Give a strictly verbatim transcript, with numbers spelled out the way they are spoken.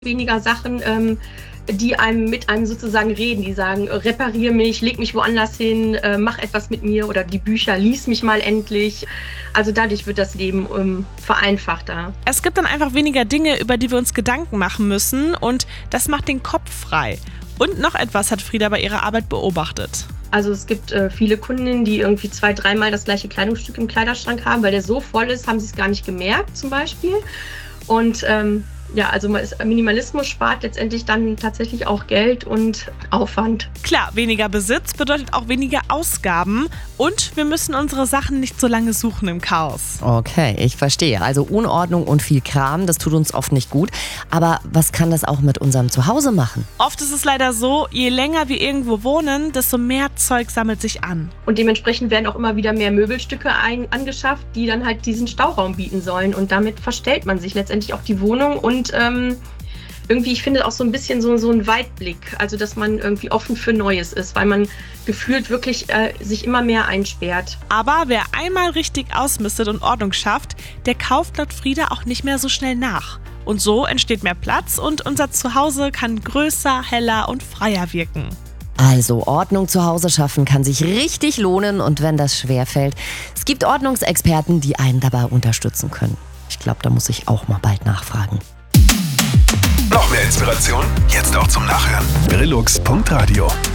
Weniger Sachen, ähm, die einem mit einem sozusagen reden, die sagen, reparier mich, leg mich woanders hin, äh, mach etwas mit mir oder die Bücher, lies mich mal endlich. Also dadurch wird das Leben ähm, vereinfachter. Es gibt dann einfach weniger Dinge, über die wir uns Gedanken machen müssen und das macht den Kopf frei. Und noch etwas hat Frieda bei ihrer Arbeit beobachtet. Also es gibt äh, viele Kundinnen, die irgendwie zwei, dreimal das gleiche Kleidungsstück im Kleiderschrank haben, weil der so voll ist, haben sie es gar nicht gemerkt zum Beispiel. Und ähm, ja, also Minimalismus spart letztendlich dann tatsächlich auch Geld und Aufwand. Klar, weniger Besitz bedeutet auch weniger Ausgaben und wir müssen unsere Sachen nicht so lange suchen im Chaos. Okay, ich verstehe. Also Unordnung und viel Kram, das tut uns oft nicht gut. Aber was kann das auch mit unserem Zuhause machen? Oft ist es leider so, je länger wir irgendwo wohnen, desto mehr Zeug sammelt sich an. Und dementsprechend werden auch immer wieder mehr Möbelstücke ein, angeschafft, die dann halt diesen Stauraum bieten sollen. Und damit verstellt man sich letztendlich auch die Wohnung und Und ähm, irgendwie, ich finde auch so ein bisschen so, so ein Weitblick, also dass man irgendwie offen für Neues ist, weil man gefühlt wirklich äh, sich immer mehr einsperrt. Aber wer einmal richtig ausmistet und Ordnung schafft, der kauft laut Frieda auch nicht mehr so schnell nach. Und so entsteht mehr Platz und unser Zuhause kann größer, heller und freier wirken. Also Ordnung zu Hause schaffen kann sich richtig lohnen und wenn das schwerfällt, es gibt Ordnungsexperten, die einen dabei unterstützen können. Ich glaube, da muss ich auch mal bald nachfragen. Noch mehr Inspiration? Jetzt auch zum Nachhören. brillux punkt radio